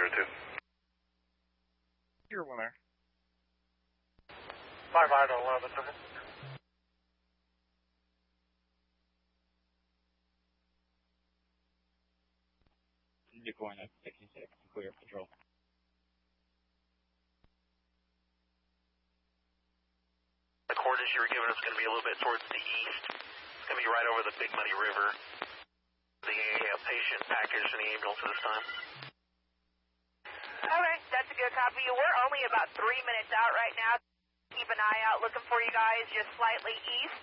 2. You're one there. 55 to 11, number. You're going up 66, clear control. The coordinates you were given is going to be a little bit towards the east. It's going to be right over the Big Muddy River. The patient package in the ambulance at this time. Okay, that's a good copy. We're only about 3 minutes out right now. Keep an eye out, looking for you guys just slightly east